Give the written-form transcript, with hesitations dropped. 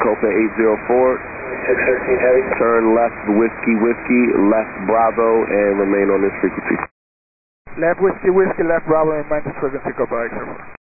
Copa 804. 613 heavy. Turn left Whiskey Whiskey, left Bravo, and remain on this frequency. Left Whiskey Whiskey, left Bravo, and mind this frequency, Copa 804.